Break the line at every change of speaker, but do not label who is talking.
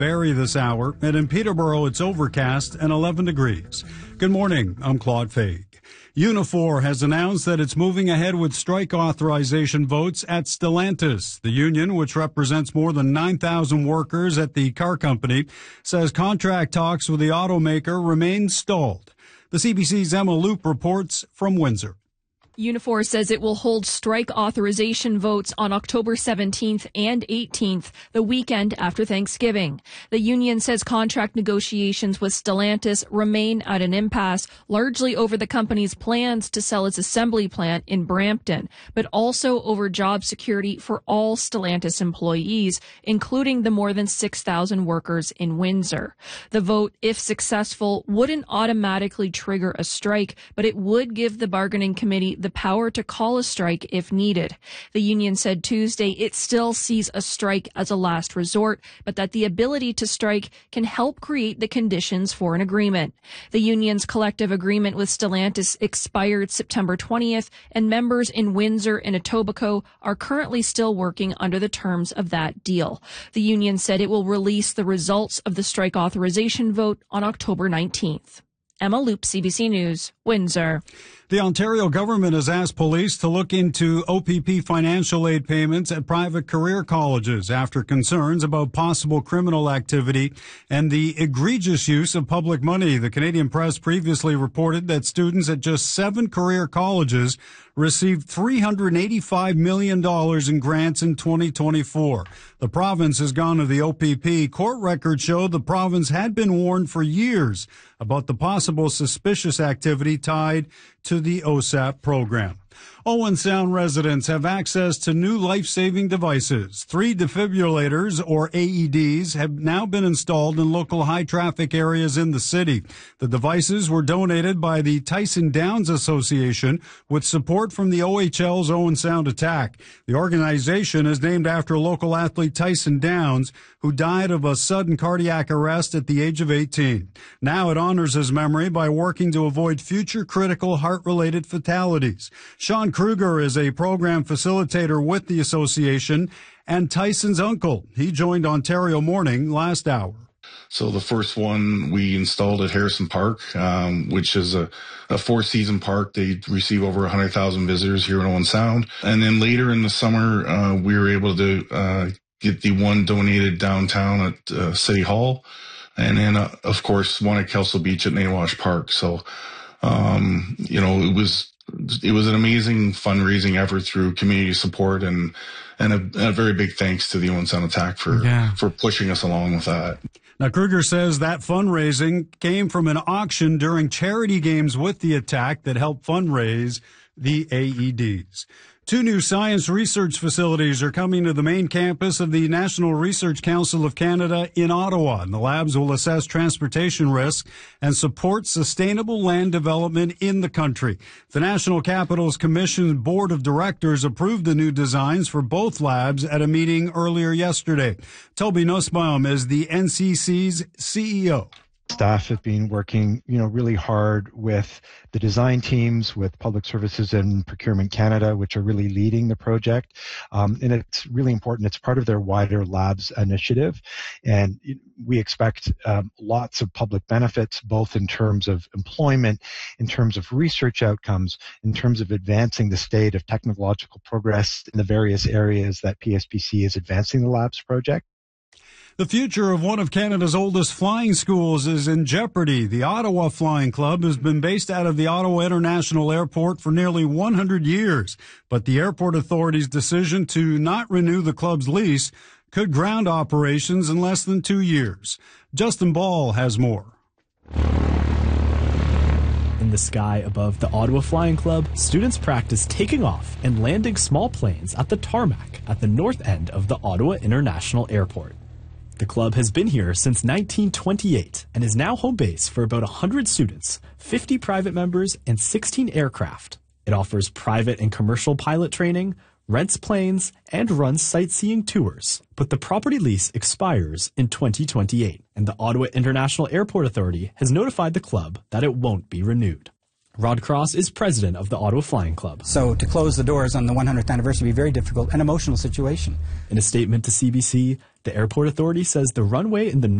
Barrie this hour, and in Peterborough it's overcast and 11 degrees. Good morning, I'm Claude Faig. Unifor has announced that it's moving ahead with strike authorization votes at Stellantis. The union, which represents more than 9,000 workers at the car company, says contract talks with the automaker remain stalled. The CBC's Emma Loop reports from Windsor.
Unifor says it will hold strike authorization votes on October 17th and 18th, the weekend after Thanksgiving. The union says contract negotiations with Stellantis remain at an impasse, largely over the company's plans to sell its assembly plant in Brampton, but also over job security for all Stellantis employees, including the more than 6,000 workers in Windsor. The vote, if successful, wouldn't automatically trigger a strike, but it would give the bargaining committee the power to call a strike if needed. The union said Tuesday it still sees a strike as a last resort, but that the ability to strike can help create the conditions for an agreement. The union's collective agreement with Stellantis expired September 20th, and members in Windsor and Etobicoke are currently still working under the terms of that deal. The union said it will release the results of the strike authorization vote on October 19th. Emma Loop, CBC News, Windsor.
The Ontario government has asked police to look into OPP financial aid payments at private career colleges after concerns about possible criminal activity and the egregious use of public money. The Canadian Press previously reported that students at just 7 career colleges received $385 million in grants in 2024. The province has gone to the OPP. Court records show the province had been warned for years about the possible suspicious activity tied to the OSAP program. Owen Sound residents have access to new life-saving devices. 3 defibrillators, or AEDs, have now been installed in local high-traffic areas in the city. The devices were donated by the Tyson Downs Association with support from the OHL's Owen Sound attack. The organization is named after local athlete Tyson Downs, who died of a sudden cardiac arrest at the age of 18. Now it honors his memory by working to avoid future critical heart-related fatalities. Sean Kruger is a program facilitator with the association and Tyson's uncle. He joined Ontario Morning last hour.
So the first one we installed at Harrison Park, which is a 4-season park. They receive over 100,000 visitors here in Owen Sound. And then later in the summer, we were able to get the one donated downtown at City Hall. And then, of course, one at Kelso Beach at Nawash Park. So, it was an amazing fundraising effort through community support and a very big thanks to the Owen Sound attack for pushing us along with that.
Now, Kruger says that fundraising came from an auction during charity games with the attack that helped fundraise the AEDs. 2 new science research facilities are coming to the main campus of the National Research Council of Canada in Ottawa, and the labs will assess transportation risks and support sustainable land development in the country. The National Capitals Commission Board of Directors approved the new designs for both labs at a meeting earlier yesterday. Toby Nussbaum is the NCC's CEO.
Staff have been working, really hard with the design teams, with Public Services and Procurement Canada, which are really leading the project. And it's really important. It's part of their wider labs initiative. And we expect lots of public benefits, both in terms of employment, in terms of research outcomes, in terms of advancing the state of technological progress in the various areas that PSPC is advancing the labs project.
The future of one of Canada's oldest flying schools is in jeopardy. The Ottawa Flying Club has been based out of the Ottawa International Airport for nearly 100 years, but the airport authority's decision to not renew the club's lease could ground operations in less than 2 years. Justin Ball has more.
In the sky above the Ottawa Flying Club, students practice taking off and landing small planes at the tarmac at the north end of the Ottawa International Airport. The club has been here since 1928 and is now home base for about 100 students, 50 private members, and 16 aircraft. It offers private and commercial pilot training, rents planes, and runs sightseeing tours. But the property lease expires in 2028, and the Ottawa International Airport Authority has notified the club that it won't be renewed. Rod Cross is president of the Ottawa Flying Club.
So to close the doors on the 100th anniversary would be very difficult, an emotional situation.
In a statement to CBC, the airport authority says the runway in the